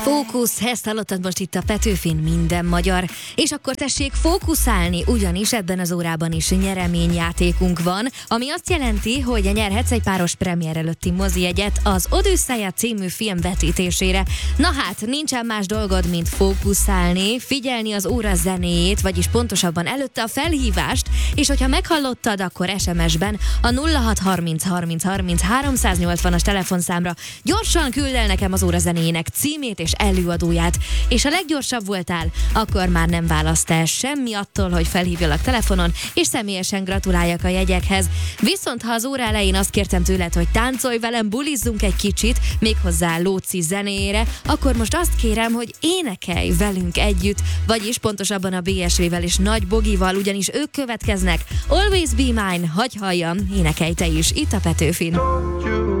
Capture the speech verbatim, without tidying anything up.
Fókusz, ezt hallottad most itt a Petőfin, minden magyar. És akkor tessék fókuszálni, ugyanis ebben az órában is nyereményjátékunk van, ami azt jelenti, hogy nyerhetsz egy páros premier előtti mozijegyet az Odüsszeia című film vetítésére. Na hát, nincsen más dolgod, mint fókuszálni, figyelni az óra zenéjét, vagyis pontosabban előtte a felhívást, és hogyha meghallottad, akkor es em es-ben a nulla hat harminc harminc harminc háromszáznyolcvanas telefonszámra gyorsan küld el nekem az óra zenéjének címét és előadóját, és ha leggyorsabb voltál, akkor már nem választ el semmi attól, hogy felhívjalak telefonon, és személyesen gratuláljak a jegyekhez. Viszont ha az óra elején azt kértem tőled, hogy táncolj velem, bulizzunk egy kicsit, méghozzá Lóci zenéjére, akkor most azt kérem, hogy énekelj velünk együtt, vagyis pontosabban a bé es vé-vel és Nagy Bogival, ugyanis ők következnek. Always be mine, hagy halljam, énekelj te is, itt a Petőfin.